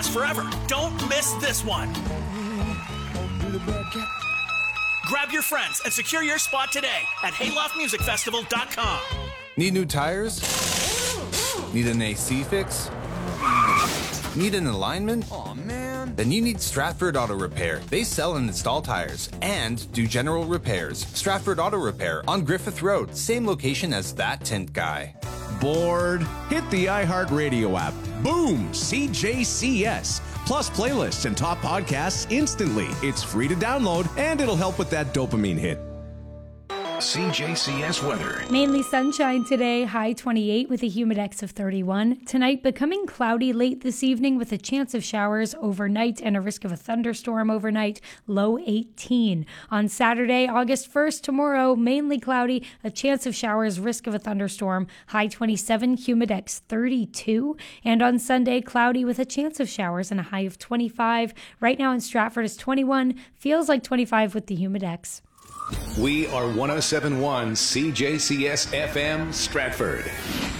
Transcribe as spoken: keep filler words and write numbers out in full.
forever. Don't miss this one. Grab your friends and secure your spot today at hayloft music festival dot com. Need new tires? Need an A C fix? Need an alignment? Aw, man. Then you need Stratford Auto Repair. They sell and install tires and do general repairs. Stratford Auto Repair on Griffith Road, same location as That Tint Guy. Bored? Hit the iHeartRadio app. Boom! C J C S. Plus playlists and top podcasts instantly. It's free to download, and it'll help with that dopamine hit. C J C S weather. Mainly sunshine today, high twenty-eight with a humidex of thirty-one. Tonight, becoming cloudy late this evening with a chance of showers overnight and a risk of a thunderstorm overnight, low eighteen. On Saturday, August first, tomorrow, mainly cloudy, a chance of showers, risk of a thunderstorm, high twenty-seven, humidex thirty-two. And on Sunday, cloudy with a chance of showers and a high of twenty-five. Right now in Stratford is twenty-one, feels like twenty-five with the humidex. We are one oh seven point one C J C S F M Stratford.